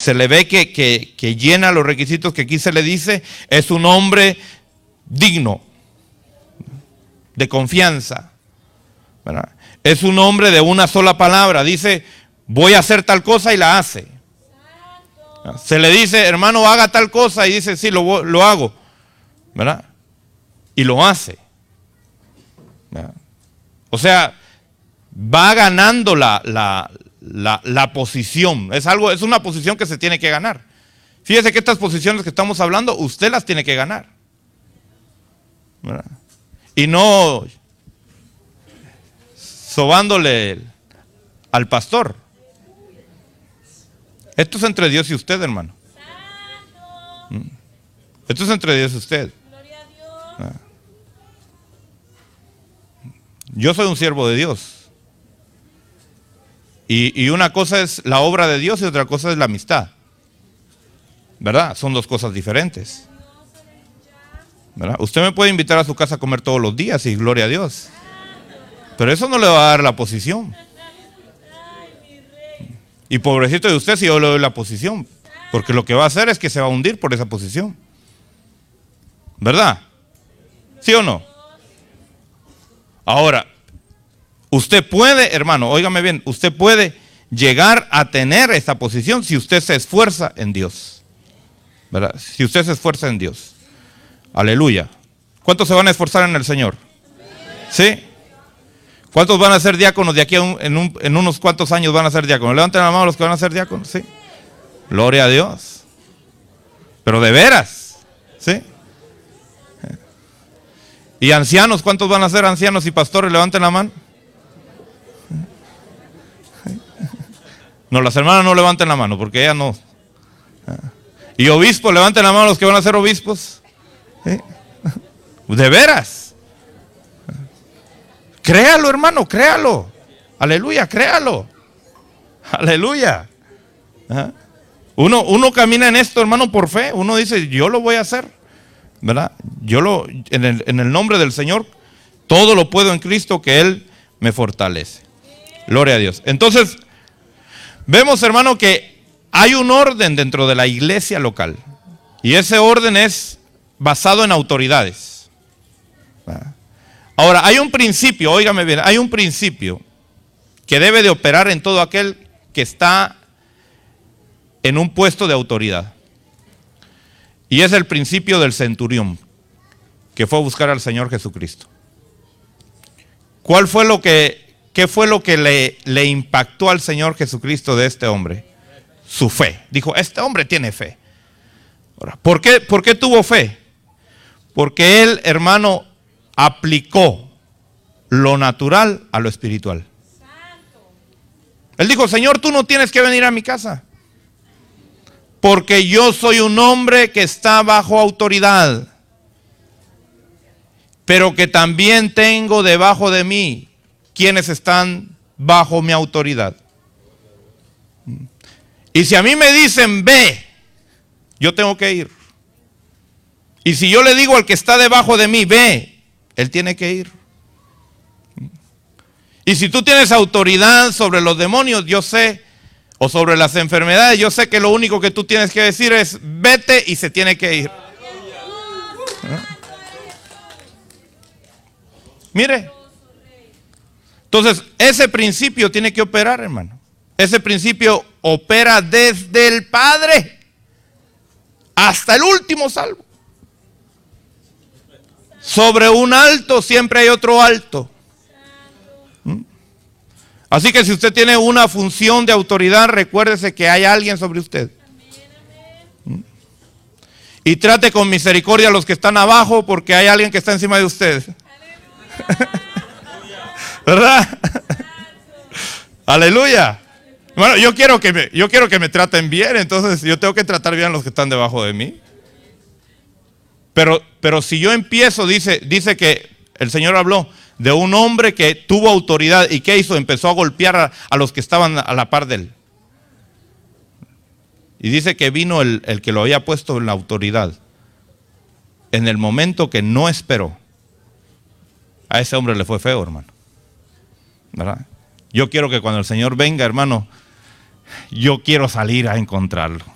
se le ve que llena los requisitos que aquí se le dice. Es un hombre digno, de confianza, ¿verdad? Es un hombre de una sola palabra. Dice, voy a hacer tal cosa y la hace. Se le dice, hermano, haga tal cosa y dice, sí, lo hago, ¿verdad? Y lo hace, ¿verdad? O sea, va ganando la posición. Es una posición que se tiene que ganar. Fíjese que estas posiciones que estamos hablando, usted las tiene que ganar, ¿verdad? Y no sobándole al pastor. Esto es entre Dios y usted, hermano. Esto es entre Dios y usted. Yo soy un siervo de Dios. Y una cosa es la obra de Dios y otra cosa es la amistad, ¿verdad? Son dos cosas diferentes, ¿verdad? Usted me puede invitar a su casa a comer todos los días y gloria a Dios, pero eso no le va a dar la posición. Y pobrecito de usted si yo le doy la posición, porque lo que va a hacer es que se va a hundir por esa posición, ¿verdad? ¿Sí o no? Ahora, usted puede, hermano, óigame bien, usted puede llegar a tener esa posición si usted se esfuerza en Dios, ¿verdad? Si usted se esfuerza en Dios. Aleluya. ¿Cuántos se van a esforzar en el Señor? ¿Sí? ¿Cuántos van a ser diáconos de aquí en unos cuantos años van a ser diáconos? Levanten la mano los que van a ser diáconos, ¿sí? Gloria a Dios. Pero de veras, ¿sí? Y ancianos, ¿cuántos van a ser ancianos y pastores? Levanten la mano. No, las hermanas no levanten la mano porque ellas no. Y obispos, levanten la mano los que van a ser obispos. ¿Sí? De veras. Créalo, hermano, créalo. Aleluya, créalo. Aleluya. Uno camina en esto, hermano, por fe. Uno dice, yo lo voy a hacer, ¿verdad? En el nombre del Señor, todo lo puedo en Cristo que Él me fortalece. Gloria a Dios. Entonces, vemos, hermano, que hay un orden dentro de la iglesia local. Y ese orden es basado en autoridades. Ahora, hay un principio, óigame bien, hay un principio que debe de operar en todo aquel que está en un puesto de autoridad. Y es el principio del centurión que fue a buscar al Señor Jesucristo. ¿Qué fue lo que le impactó al Señor Jesucristo de este hombre? Su fe. Dijo, este hombre tiene fe. Ahora, ¿por qué tuvo fe? Porque él, hermano, aplicó lo natural a lo espiritual. Él dijo, Señor, tú no tienes que venir a mi casa, porque yo soy un hombre que está bajo autoridad, pero que también tengo debajo de mí quienes están bajo mi autoridad. Y si a mí me dicen ve, yo tengo que ir. Y si yo le digo al que está debajo de mí ve, él tiene que ir. Y si tú tienes autoridad sobre los demonios, yo sé, o sobre las enfermedades, yo sé que lo único que tú tienes que decir es vete y se tiene que ir. Mire. Entonces, ese principio tiene que operar, hermano. Ese principio opera desde el Padre hasta el último salvo. Sobre un alto siempre hay otro alto. Así que si usted tiene una función de autoridad, recuérdese que hay alguien sobre usted. Y trate con misericordia a los que están abajo, porque hay alguien que está encima de usted. ¿Verdad? Aleluya. Bueno, yo quiero que me traten bien, entonces yo tengo que tratar bien a los que están debajo de mí. Pero si yo empiezo, dice que el Señor habló de un hombre que tuvo autoridad y ¿qué hizo? Empezó a golpear a los que estaban a la par de él. Y dice que vino el que lo había puesto en la autoridad en el momento que no esperó. A ese hombre le fue feo, hermano, ¿verdad? Yo quiero que cuando el Señor venga, hermano, yo quiero salir a encontrarlo.